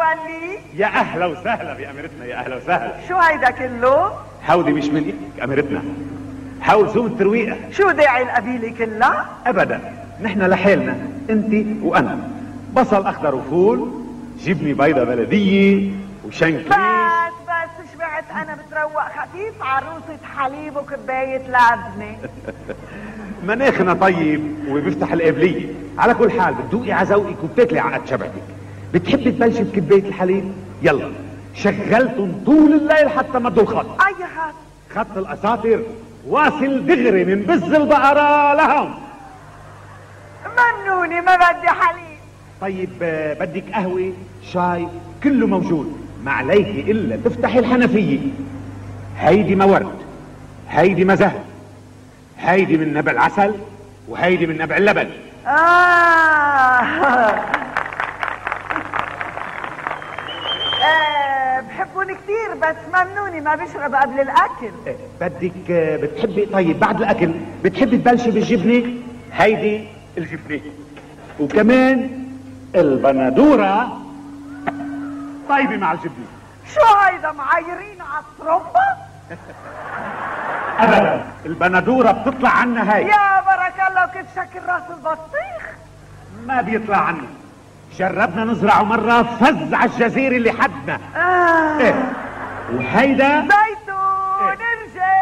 خالي. يا اهلا وسهلا باميرتنا، يا اهلا وسهلا. شو هيدا كله؟ هودي مش من ايدك اميرتنا، هو لزوم الترويقه. شو داعي القبيله كلها؟ ابدا، نحن لحالنا انت وانا. بصل اخضر وفول، جبنه بيضه بلديه وشنكيش. بس شبعت انا، بتروق خفيف، عروسه حليب وكبايه لبنه. مناخنا طيب وبيفتح القابليه. على كل حال بتدوقي على ذوقك وبتاكلي عقد شبعتك. بتحبي تبلشي بكبايه الحليب؟ يلا، شغلتن طول الليل حتى مدوا الخط. اي خط؟ خط الاساطير، واصل دغري من بز البقره لهم. ممنوني، ما بدي حليب. طيب بدك قهوه شاي؟ كله موجود، ما عليك الا تفتحي الحنفيه. هيدي مورد، هيدي مزهر، هيدي من نبع العسل، وهيدي من نبع اللبن. بحبون كتير، بس ممنوني، ما بشرب قبل الاكل. بدك بتحبي؟ طيب بعد الاكل بتحبي تبلشي بالجبنه؟ هيدي الجبنه، وكمان البندوره طيبه مع الجبنه. شو هيدا، معايرين على الطرمبه؟ ابدا، البندوره بتطلع عنا هاي. يا بركة الله، وكيف شكل راس البطيخ؟ ما بيطلع عنا، جربنا نزرعه مرة فز على الجزيرة اللي حدنا. ايه، وهيدا زيتون. ارجع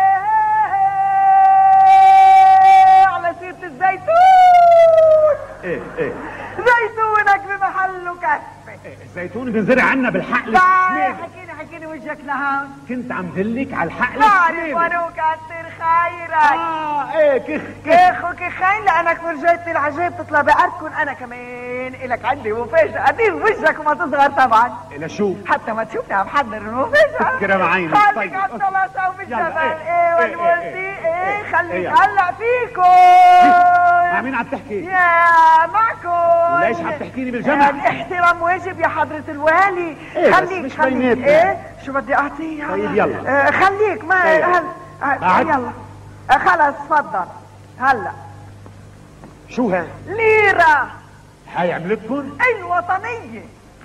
على سيرة الزيتون. ايه زيتونك بمحله كفة. الزيتون بنزرع عنا بالحقل. حكيني وجهك لهون. كنت عم دلك على الحقل. بعرف وانا وكتر خيرك. ايه كيخ وكيخين، لانك فرجيتني العجيب تطلع بقركن. انا كمان الك عندي مفاجأة. ادير وجهك وما تصغر طبعا. الى شو؟ حتى ما تشوفني عم حضر المفاجأة. كرم عيني. خليك على السلطة وبالجبل. ايه والمولتي. ايه خليك هلا فيكم. مع مين عم تحكي؟ يا معكم. ليش عم تحكيني بالجمع؟ الاحترام واجب يا حضرة الوالي. خليك مش بيناتنا. ايه شو بدي اعطيه؟ طيب يلا. خليك ما يلا. خلص تفضل. هلا شو هاي؟ ليرة. هاي عملتكم؟ الوطنية.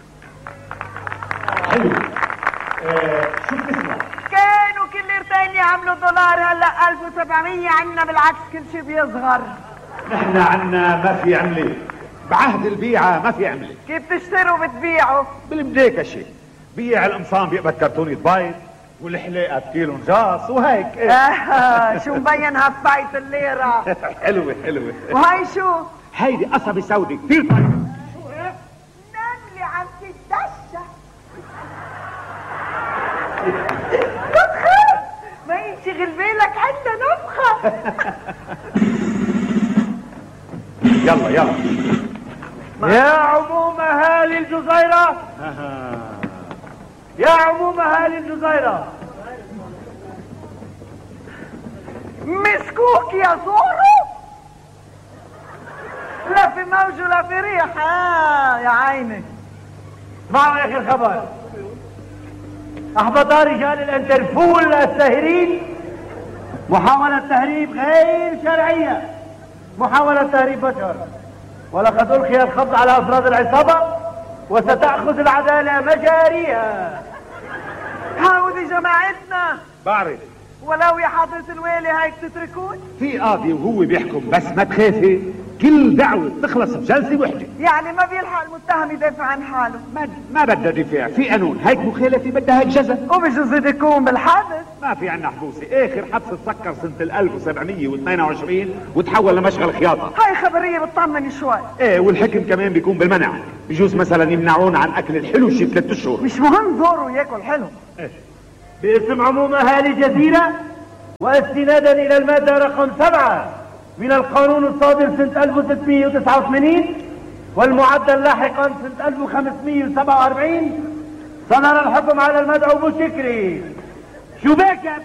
حلو. شو بتسمع؟ كانوا كل ليرتين يعملوا دولار، هلا 1700. عنا بالعكس كل شيء بيصغر. نحن عنا ما في عملة، بعهد البيعة ما في عملة. كيف تشتروا وبتبيعوا؟ بالمديكشة، بيع القمصان بيقبض كرتونة بيض، والحلاقة بكيلو نجاص وهيك. شو مبين هفاية الليرة. حلوة. وهي شو؟ هيدي قصبة سودة كثير طيبة. شو هيك؟ نملة عم تتدشى. نفخة، ما ينشغل بالك، عندنا نفخة. يلا يا عموم اهالي الجزيرة، يا عموم اهالي الجزيرة، مسكوك يا زورو. لا في موج ولا في ريح. يا عيني. اسمعوا يا اخي الخبر. احبط رجال الانتربول الساهرين محاولة تهريب غير شرعية، محاولة تهريب بشر، ولقد ألقي القبض على أفراد العصابة وستأخذ العدالة مجاريها. هاودي جماعتنا. بعرف. ولو يا حضرة الوالي هيك تتركون؟ في قاضي وهو بيحكم، بس ما تخافي، كل دعوة تخلص بجلسة وحدة. يعني ما بيلحق المتهم يدافع عن حاله؟ ما بدها دفاع، في قانون، هيك مخالفة بدها هيك جزاء. وبجوز يكون بالحبس. ما في عنا حبوسة، آخر حبس تسكر سنة 1722 وتحول لمشغل خياطة. هاي خبرية بتطمن شوي. ايه، والحكم كمان بيكون بالمنع، بجوز مثلا يمنعون عن أكل الحلو شي 3 أشهر. مش مهم زوروا ياكل حلو. باسم عموم أهالي الجزيرة، واستنادا إلى المادة رقم 7 من القانون الصادر سنة 1689 والمعدل لاحقا سنة 1547، صدر الحكم على المدعو بشكري. شو بك يا